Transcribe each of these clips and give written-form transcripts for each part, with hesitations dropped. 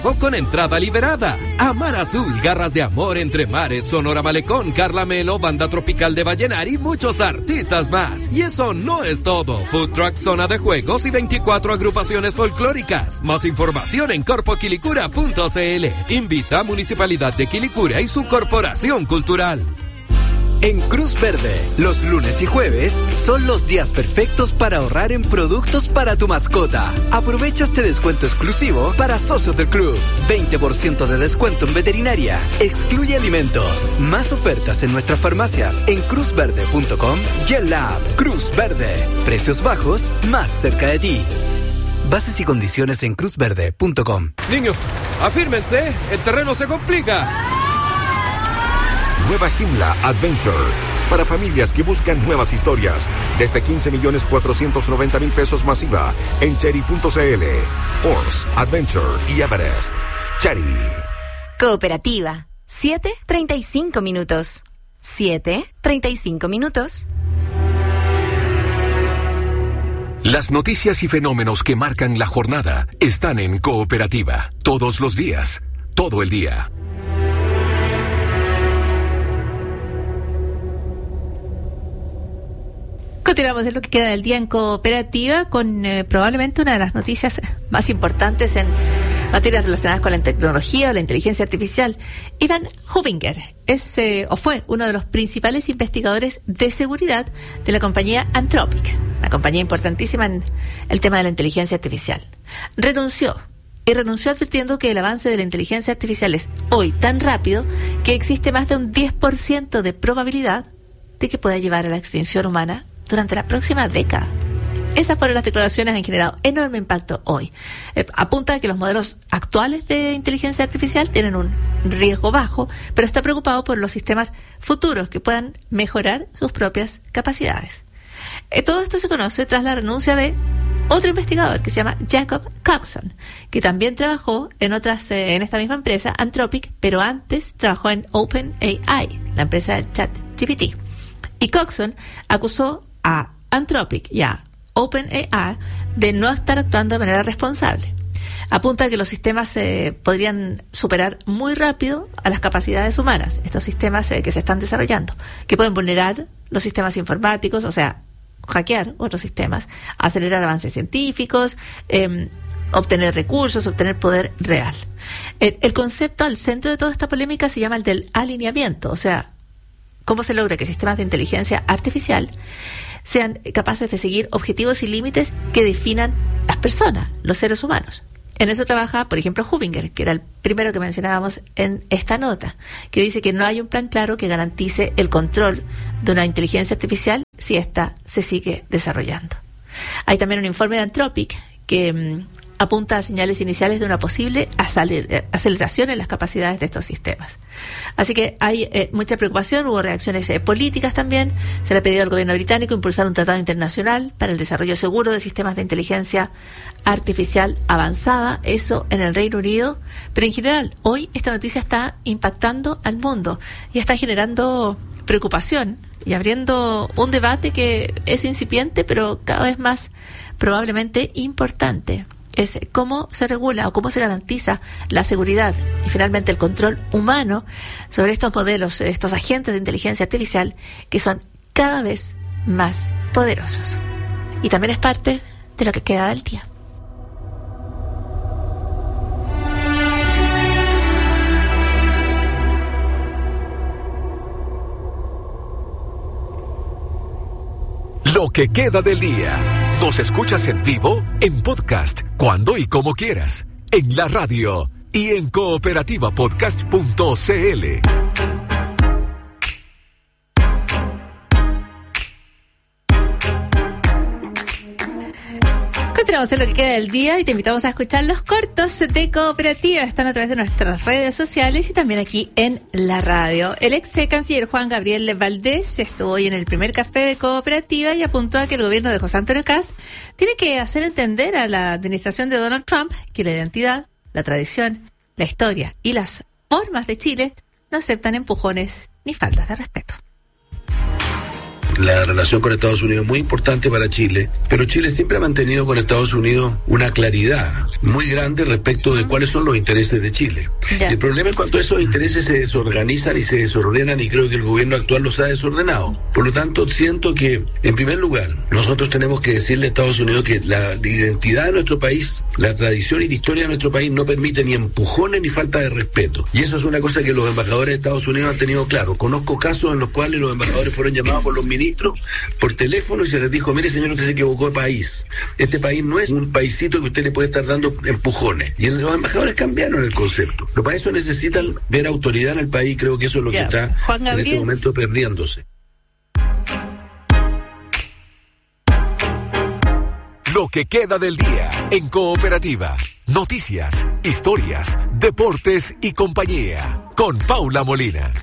o con entrada liberada. Amar Azul, Garras de Amor, Entre Mares, Sonora Malecón, Carla Melo, Banda Tropical de Vallenar y muchos artistas más. Y eso no es todo. Food Truck, zona de juegos y 24 agrupaciones folclóricas. Más información en corpoquilicura.cl. Invita a Municipalidad de Quilicura y su Corporación Cultural. En Cruz Verde, los lunes y jueves son los días perfectos para ahorrar en productos para tu mascota. Aprovecha este descuento exclusivo para socios del club. 20% de descuento en veterinaria. Excluye alimentos. Más ofertas en nuestras farmacias en cruzverde.com y en la app Cruz Verde. Precios bajos más cerca de ti. Bases y condiciones en cruzverde.com. Niños, afírmense, el terreno se complica. Nueva Jimla Adventure. Para familias que buscan nuevas historias. Desde 15.490.000 pesos masiva en Cherry.cl. Force, Adventure y Everest. Cherry. Cooperativa. 7:35 minutos. 7:35 minutos. Las noticias y fenómenos que marcan la jornada están en Cooperativa. Todos los días. Todo el día. Continuamos en lo que queda del día en Cooperativa con probablemente una de las noticias más importantes en materias relacionadas con la tecnología o la inteligencia artificial. Ivan Hubinger fue uno de los principales investigadores de seguridad de la compañía Anthropic, una compañía importantísima en el tema de la inteligencia artificial. Renunció advirtiendo que el avance de la inteligencia artificial es hoy tan rápido que existe más de un 10% de probabilidad de que pueda llevar a la extinción humana durante la próxima década. Esas fueron las declaraciones, han generado enorme impacto hoy. Apunta a que los modelos actuales de inteligencia artificial tienen un riesgo bajo, pero está preocupado por los sistemas futuros que puedan mejorar sus propias capacidades. Todo esto se conoce tras la renuncia de otro investigador que se llama Jacob Coxon, que también trabajó en esta misma empresa, Anthropic, pero antes trabajó en OpenAI, la empresa del ChatGPT. Y Coxon acusó a Anthropic y a OpenAI de no estar actuando de manera responsable. Apunta a que los sistemas podrían superar muy rápido a las capacidades humanas, estos sistemas que se están desarrollando, que pueden vulnerar los sistemas informáticos, o sea, hackear otros sistemas, acelerar avances científicos, obtener recursos, obtener poder real. El concepto al centro de toda esta polémica se llama el del alineamiento, o sea, cómo se logra que sistemas de inteligencia artificial sean capaces de seguir objetivos y límites que definan las personas, los seres humanos. En eso trabaja, por ejemplo, Hubinger, que era el primero que mencionábamos en esta nota, que dice que no hay un plan claro que garantice el control de una inteligencia artificial si ésta se sigue desarrollando. Hay también un informe de Anthropic que apunta a señales iniciales de una posible aceleración en las capacidades de estos sistemas. Así que hay mucha preocupación, hubo reacciones políticas también. Se le ha pedido al gobierno británico impulsar un tratado internacional para el desarrollo seguro de sistemas de inteligencia artificial avanzada, eso en el Reino Unido. Pero en general, hoy esta noticia está impactando al mundo y está generando preocupación y abriendo un debate que es incipiente, pero cada vez más probablemente importante. Es cómo se regula o cómo se garantiza la seguridad y finalmente el control humano sobre estos modelos, estos agentes de inteligencia artificial que son cada vez más poderosos. Y también es parte de lo que queda del día. Lo que queda del día. Nos escuchas en vivo, en podcast, cuando y como quieras, en la radio y en cooperativapodcast.cl. Continuamos en lo que queda del día y te invitamos a escuchar los cortos de Cooperativa. Están a través de nuestras redes sociales y también aquí en la radio. El ex canciller Juan Gabriel Valdés estuvo hoy en el primer café de Cooperativa y apuntó a que el gobierno de José Antonio Kast tiene que hacer entender a la administración de Donald Trump que la identidad, la tradición, la historia y las formas de Chile no aceptan empujones ni faltas de respeto. La relación con Estados Unidos es muy importante para Chile, pero Chile siempre ha mantenido con Estados Unidos una claridad muy grande respecto de cuáles son los intereses de Chile. Y el problema es cuando esos intereses se desorganizan y se desordenan, y creo que el gobierno actual los ha desordenado. Por lo tanto, siento que, en primer lugar, nosotros tenemos que decirle a Estados Unidos que la identidad de nuestro país, la tradición y la historia de nuestro país no permite ni empujones ni falta de respeto. Y eso es una cosa que los embajadores de Estados Unidos han tenido claro. Conozco casos en los cuales los embajadores fueron llamados por los ministros por teléfono y se les dijo: mire, señor, usted se equivocó de país. Este país no es un paisito que usted le puede estar dando empujones. Y los embajadores cambiaron el concepto. Pero para eso necesitan ver autoridad en el país. Creo que eso es lo que está en este momento perdiéndose. Lo que queda del día en Cooperativa. Noticias, historias, deportes y compañía. Con Paula Molina.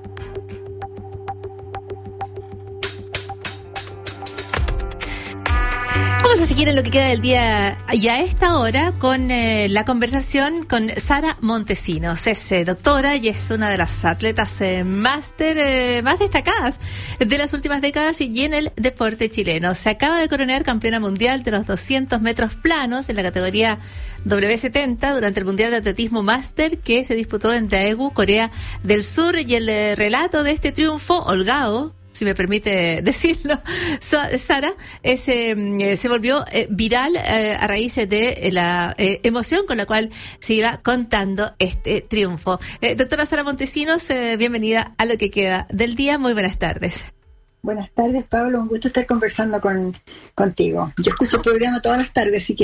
Vamos a seguir en lo que queda del día y a esta hora con la conversación con Sara Montesinos. Es doctora y es una de las atletas máster más destacadas de las últimas décadas y en el deporte chileno. Se acaba de coronar campeona mundial de los 200 metros planos en la categoría W70 durante el Mundial de Atletismo Máster que se disputó en Daegu, Corea del Sur, y el relato de este triunfo holgado, si me permite decirlo, Sara, se volvió viral a raíz de la emoción con la cual se iba contando este triunfo. Doctora Sara Montesinos, bienvenida a lo que queda del día. Muy buenas tardes. Buenas tardes, Pablo. Un gusto estar conversando contigo. Yo escucho el programa todas las tardes, así que...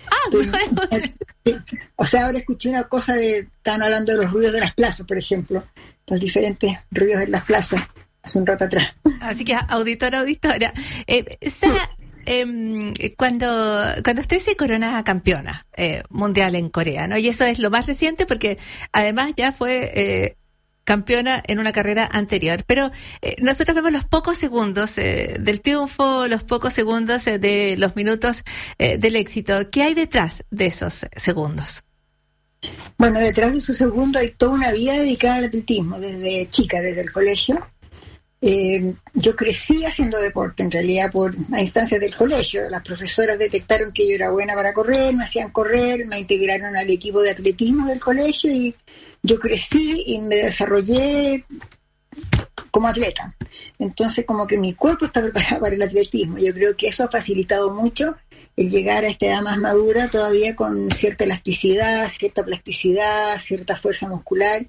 O sea, ahora escuché una cosa estaban hablando de los ruidos de las plazas, por ejemplo. Los diferentes ruidos de las plazas. Hace un rato atrás. Así que, auditora. Sara, cuando usted se corona campeona mundial en Corea, ¿no? Y eso es lo más reciente porque además ya fue campeona en una carrera anterior. Pero nosotros vemos los pocos segundos del triunfo, los pocos segundos de los minutos del éxito. ¿Qué hay detrás de esos segundos? Bueno, detrás de esos segundos hay toda una vida dedicada al atletismo, desde chica, desde el colegio. Yo crecí haciendo deporte, en realidad a instancias del colegio. Las profesoras detectaron que yo era buena para correr, me hacían correr, me integraron al equipo de atletismo del colegio y yo crecí y me desarrollé como atleta. Entonces, como que mi cuerpo está preparado para el atletismo. Yo creo que eso ha facilitado mucho el llegar a esta edad más madura, todavía con cierta elasticidad, cierta plasticidad, cierta fuerza muscular.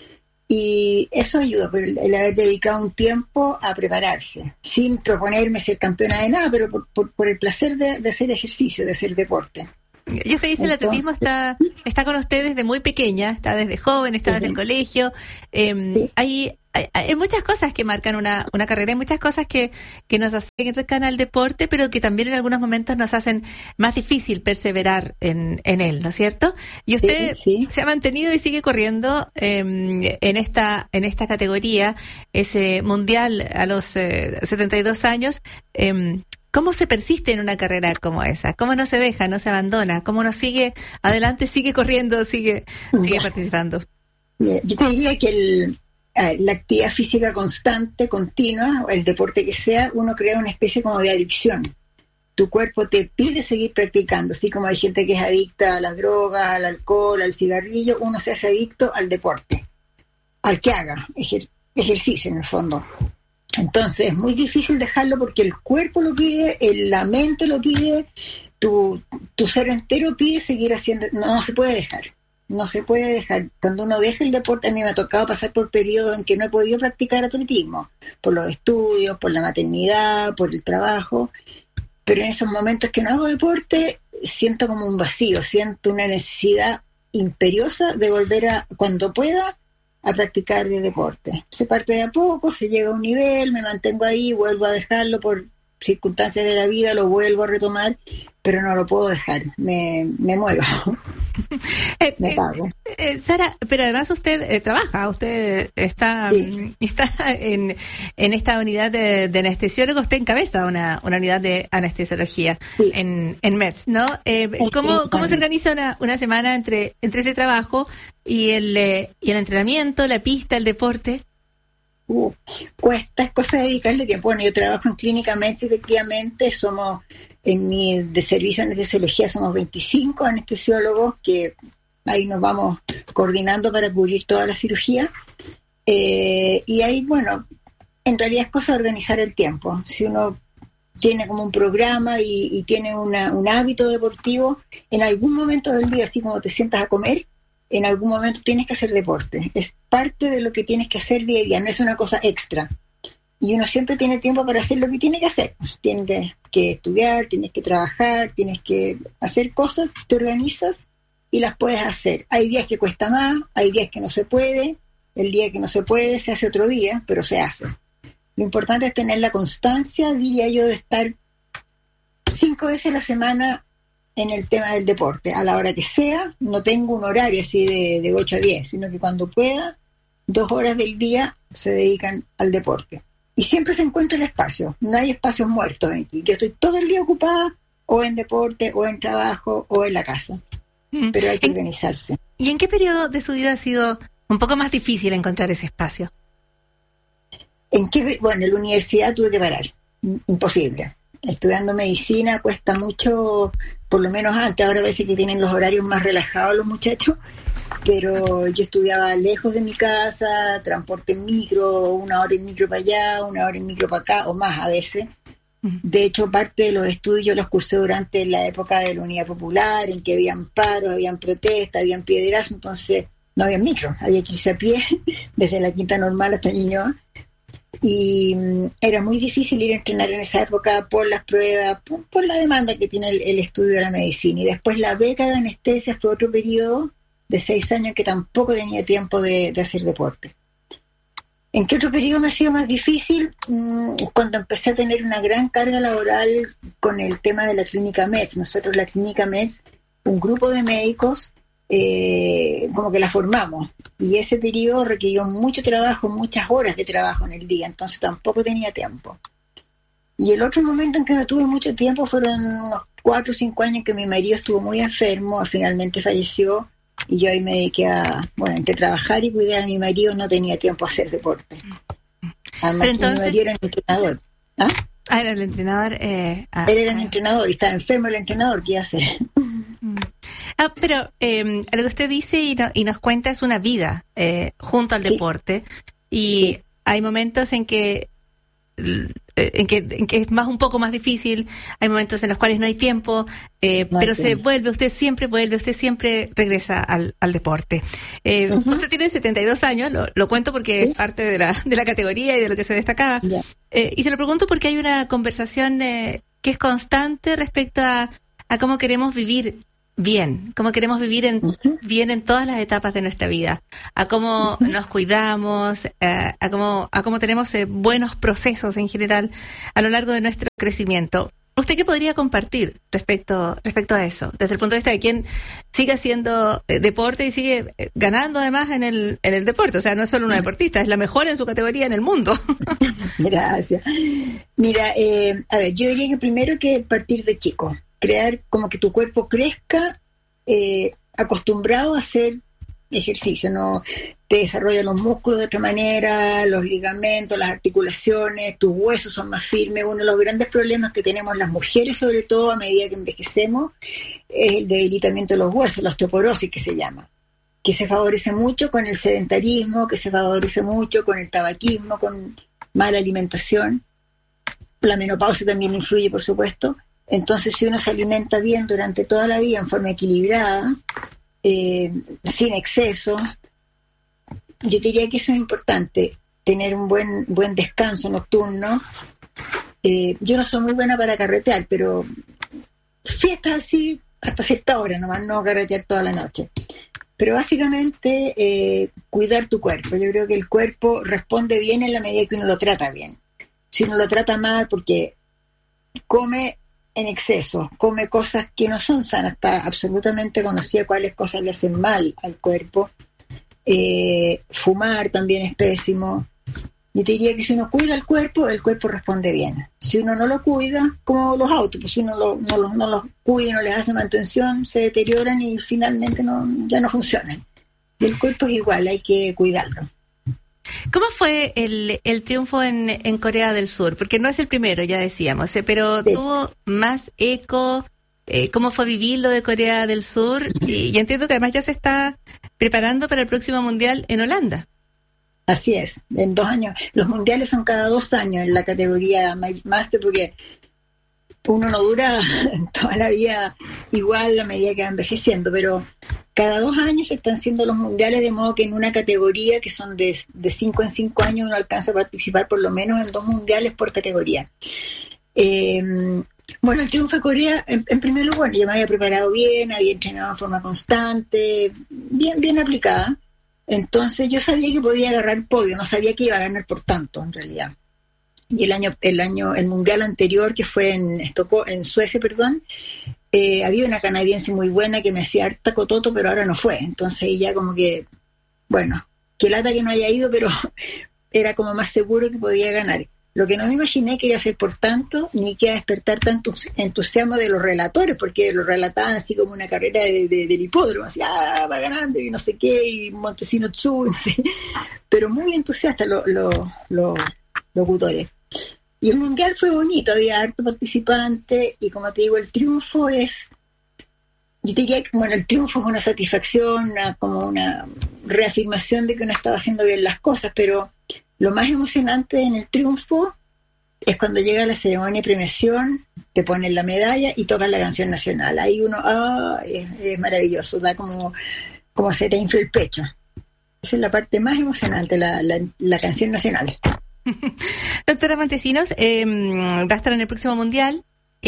Y eso ayuda, el haber dedicado un tiempo a prepararse, sin proponerme ser campeona de nada, pero por el placer de hacer ejercicio, de hacer deporte. Y usted dice, el atletismo está con usted desde muy pequeña, está desde joven, está desde el colegio. Sí. Hay muchas cosas que marcan una carrera, hay muchas cosas que nos acercan al deporte, pero que también en algunos momentos nos hacen más difícil perseverar en él, ¿no es cierto? Y usted se ha mantenido y sigue corriendo en esta categoría, ese mundial a los 72 años. ¿Cómo se persiste en una carrera como esa? ¿Cómo no se deja, no se abandona? ¿Cómo no sigue adelante, sigue corriendo, sigue participando? Yo te diría que la actividad física constante, continua, el deporte que sea, uno crea una especie como de adicción. Tu cuerpo te pide seguir practicando, así como hay gente que es adicta a las drogas, al alcohol, al cigarrillo, uno se hace adicto al deporte, al que haga ejercicio en el fondo. Entonces es muy difícil dejarlo porque el cuerpo lo pide, la mente lo pide, tu ser entero pide seguir haciendo. No se puede dejar. No se puede dejar. Cuando uno deja el deporte, a mí me ha tocado pasar por periodos en que no he podido practicar atletismo, por los estudios, por la maternidad, por el trabajo, pero en esos momentos que no hago deporte, siento como un vacío, siento una necesidad imperiosa de volver cuando pueda, a practicar de deporte. Se parte de a poco, se llega a un nivel, me mantengo ahí, vuelvo a dejarlo por circunstancias de la vida, lo vuelvo a retomar, pero no lo puedo dejar, me muero. Me pago. Sara, pero además usted trabaja, usted está en esta unidad de anestesiólogos, usted encabeza una unidad de anestesiología en MEDS, ¿no? ¿Cómo se organiza una semana entre ese trabajo y el entrenamiento, la pista, el deporte? cuesta, es cosa de dedicarle tiempo. Bueno, yo trabajo en Clínica Mets, efectivamente, en mi de servicio de anestesiología somos 25 anestesiólogos que ahí nos vamos coordinando para cubrir toda la cirugía. Y ahí, bueno, en realidad es cosa de organizar el tiempo. Si uno tiene como un programa y tiene un hábito deportivo, en algún momento del día, así como te sientas a comer, en algún momento tienes que hacer deporte. Es parte de lo que tienes que hacer día a día, no es una cosa extra. Y uno siempre tiene tiempo para hacer lo que tiene que hacer. Tienes que estudiar, tienes que trabajar, tienes que hacer cosas, te organizas y las puedes hacer. Hay días que cuesta más, hay días que no se puede. El día que no se puede se hace otro día, pero se hace. Lo importante es tener la constancia, diría yo, de estar 5 veces a la semana en el tema del deporte, a la hora que sea. No tengo un horario así de 8 a 10, sino que cuando pueda, 2 horas del día se dedican al deporte. Y siempre se encuentra el espacio, no hay espacios muertos aquí. Yo estoy todo el día ocupada, o en deporte, o en trabajo, o en la casa. Pero hay que organizarse. ¿Y en qué periodo de su vida ha sido un poco más difícil encontrar ese espacio? Bueno, en la universidad tuve que parar, imposible. Estudiando medicina cuesta mucho, por lo menos antes, ahora a veces que tienen los horarios más relajados los muchachos, pero yo estudiaba lejos de mi casa, transporte en micro, 1 hora en micro para allá, 1 hora en micro para acá, o más a veces. De hecho, parte de los estudios los cursé durante la época de la Unidad Popular, en que habían paros, habían protestas, habían piedrazos, entonces no había micro, había que irse a pie desde la Quinta Normal hasta Ñuñoa. Y era muy difícil ir a entrenar en esa época por las pruebas, por la demanda que tiene el estudio de la medicina. Y después la beca de anestesia fue otro periodo de 6 años que tampoco tenía tiempo de hacer deporte. ¿En qué otro periodo me ha sido más difícil? Cuando empecé a tener una gran carga laboral con el tema de la Clínica Mets. Nosotros, la Clínica Mets, un grupo de médicos, como que la formamos. Y ese periodo requirió mucho trabajo, muchas horas de trabajo en el día, entonces tampoco tenía tiempo. Y el otro momento en que no tuve mucho tiempo fueron unos 4 o 5 años en que mi marido estuvo muy enfermo, finalmente falleció. Y yo ahí me dediqué entre trabajar y cuidar a mi marido, no tenía tiempo a hacer deporte. Además, entonces, mi marido era el entrenador. Era el entrenador. Él era el entrenador y estaba enfermo el entrenador, ¿qué hace? Pero lo que usted dice y nos cuenta es una vida junto al deporte. Y hay momentos en que es un poco más difícil, hay momentos en los cuales no hay tiempo, pero usted siempre regresa al deporte. Usted tiene 72 años, lo cuento porque es parte de la categoría y de lo que se destacaba. Y se lo pregunto porque hay una conversación que es constante respecto a cómo queremos vivir bien, cómo queremos vivir bien en todas las etapas de nuestra vida, a cómo nos cuidamos, a cómo tenemos buenos procesos en general a lo largo de nuestro crecimiento. ¿Usted qué podría compartir respecto a eso, desde el punto de vista de quien sigue haciendo deporte y sigue ganando además en el deporte? O sea, no es solo una deportista, es la mejor en su categoría en el mundo. Gracias. Mira, yo diría que primero hay que partir de chico, crear como que tu cuerpo crezca acostumbrado a hacer ejercicio, ¿no? Te desarrolla los músculos de otra manera, los ligamentos, las articulaciones, tus huesos son más firmes. Uno de los grandes problemas que tenemos las mujeres, sobre todo a medida que envejecemos, es el debilitamiento de los huesos, la osteoporosis que se llama, que se favorece mucho con el sedentarismo, que se favorece mucho con el tabaquismo, con mala alimentación. La menopausia también influye, por supuesto. Entonces, si uno se alimenta bien durante toda la vida en forma equilibrada, sin exceso, yo diría que eso es importante, tener un buen descanso nocturno. Yo no soy muy buena para carretear, pero fiestas así hasta cierta hora, nomás no carretear toda la noche. Pero básicamente cuidar tu cuerpo. Yo creo que el cuerpo responde bien en la medida que uno lo trata bien. Si uno lo trata mal porque come en exceso, come cosas que no son sanas, está absolutamente conocida cuáles cosas le hacen mal al cuerpo. Fumar también es pésimo. Yo te diría que si uno cuida el cuerpo responde bien. Si uno no lo cuida, como los autos, pues si uno no los cuida y no les hace mantención, se deterioran y finalmente ya no funcionan. Y el cuerpo es igual, hay que cuidarlo. ¿Cómo fue el triunfo en Corea del Sur? Porque no es el primero, ya decíamos, pero sí, tuvo más eco. ¿Cómo fue vivir lo de Corea del Sur? Y entiendo que además ya se está preparando para el próximo mundial en Holanda. Así es, en 2 años. Los mundiales son cada 2 años en la categoría Master, porque uno no dura toda la vida igual a medida que va envejeciendo, pero cada 2 años están haciendo los mundiales, de modo que en una categoría que son de 5 en 5 años uno alcanza a participar por lo menos en 2 mundiales por categoría. Bueno, el triunfo de Corea, en primer lugar, yo me había preparado bien, había entrenado de forma constante, bien aplicada. Entonces yo sabía que podía agarrar el podio, no sabía que iba a ganar por tanto, en realidad. Y el mundial anterior, que fue en Suecia, había una canadiense muy buena que me hacía harta cototo, pero ahora no fue. Entonces ya como que, bueno, qué lata que no haya ido, pero era como más seguro que podía ganar. Lo que no me imaginé que iba a ser por tanto, ni que iba a despertar tanto entusiasmo de los relatores, porque lo relataban así como una carrera del hipódromo, así, va ganando y no sé qué, y Montesino Tsu, no sé. Pero muy entusiastas los locutores. Y el mundial fue bonito, había harto participante, y como te digo, el triunfo es, yo diría que, bueno, el triunfo es una satisfacción, como una reafirmación de que uno estaba haciendo bien las cosas, pero lo más emocionante en el triunfo es cuando llega la ceremonia de premiación, te ponen la medalla y tocan la canción nacional. Ahí uno, es maravilloso, da como se te infla el pecho. Esa es la parte más emocionante, la canción nacional. Doctora Montesinos, va a estar en el próximo mundial.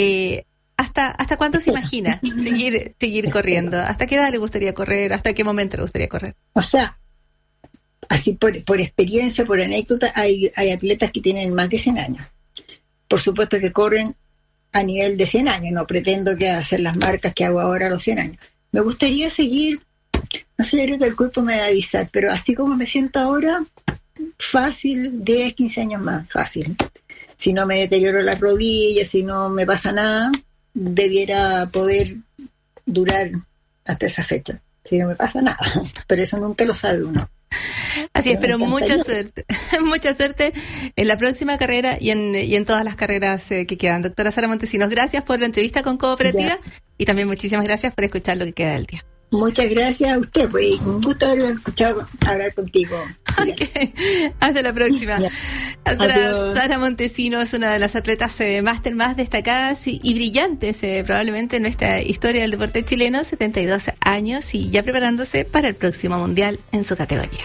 ¿Hasta cuándo se imagina seguir corriendo? ¿Hasta qué edad le gustaría correr? ¿Hasta qué momento le gustaría correr? O sea, así por experiencia, por anécdota, hay atletas que tienen más de 100 años. Por supuesto que corren a nivel de 100 años, no pretendo que hacer las marcas que hago ahora a los 100 años. Me gustaría seguir, no sé, yo creo que el cuerpo me va a avisar, pero así como me siento ahora, fácil, 10, 15 años más, fácil. Si no me deterioro las rodillas, si no me pasa nada, debiera poder durar hasta esa fecha. Si no me pasa nada, pero eso nunca lo sabe uno. Así es, pero mucha suerte en la próxima carrera y en todas las carreras que quedan. Doctora Sara Montesinos, gracias por la entrevista con Cooperativa y también muchísimas gracias por escuchar lo que queda del día. Muchas gracias a usted, pues un gusto haberme escuchado hablar contigo. Okay. Hasta la próxima. Doctora Sara Montesinos, una de las atletas máster más destacadas y brillantes probablemente en nuestra historia del deporte chileno, 72 años y ya preparándose para el próximo mundial en su categoría.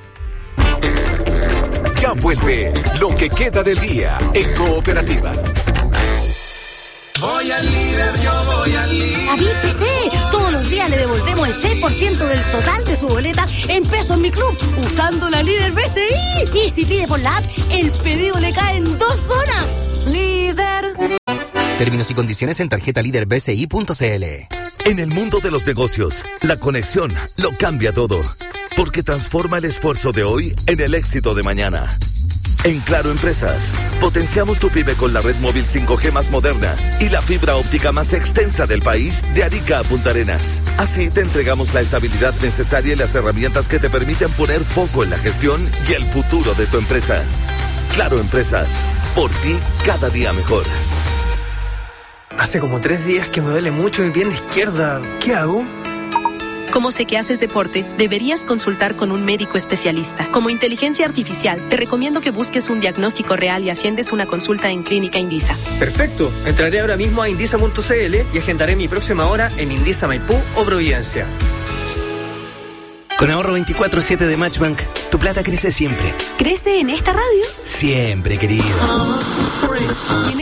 Ya vuelve lo que queda del día en Cooperativa. Voy al líder, yo voy al líder. David PC, todos los días le devolvemos el 6% del total de su boleta en Pesos Mi Club, usando la líder BCI. Y si pide por la app, el pedido le cae en 2 horas. Líder. Términos y condiciones en tarjetalíderbci.cl. En el mundo de los negocios, la conexión lo cambia todo, porque transforma el esfuerzo de hoy en el éxito de mañana. En Claro Empresas, potenciamos tu pyme con la red móvil 5G más moderna y la fibra óptica más extensa del país, de Arica a Punta Arenas. Así te entregamos la estabilidad necesaria y las herramientas que te permiten poner foco en la gestión y el futuro de tu empresa. Claro Empresas, por ti cada día mejor. Hace como 3 días que me duele mucho mi pierna izquierda. ¿Qué hago? Como sé que haces deporte, deberías consultar con un médico especialista. Como inteligencia artificial, te recomiendo que busques un diagnóstico real y agendes una consulta en Clínica Indisa. Perfecto. Entraré ahora mismo a indisa.cl y agendaré mi próxima hora en Indisa Maipú o Providencia. Con ahorro 24/7 de Matchbank, tu plata crece siempre. ¿Crece en esta radio? Siempre, querido.